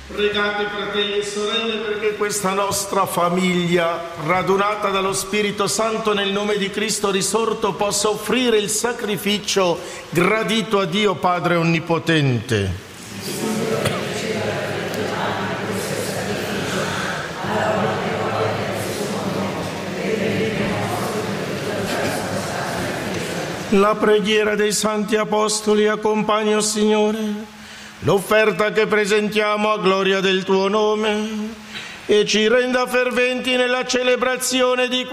Pregate, fratelli e sorelle, perché questa nostra famiglia, radunata dallo Spirito Santo nel nome di Cristo risorto, possa offrire il sacrificio gradito a Dio Padre Onnipotente. La preghiera dei Santi Apostoli accompagna, o Signore, l'offerta che presentiamo a gloria del Tuo nome e ci renda ferventi nella celebrazione di